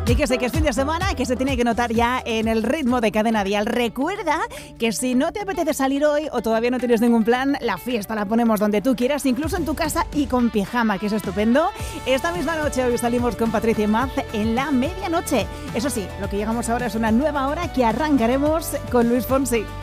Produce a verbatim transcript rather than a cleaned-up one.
Y que sé que es fin de semana, que se tiene que notar ya en el ritmo de Cadena Dial. Recuerda que si no te apetece salir hoy o todavía no tienes ningún plan, la fiesta la ponemos donde tú quieras, incluso en tu casa y con pijama, que es estupendo. Esta misma noche hoy salimos con Patricia y Maz en la medianoche. Eso sí, lo que llegamos ahora es una nueva hora que arrancaremos con Luis Fonsi.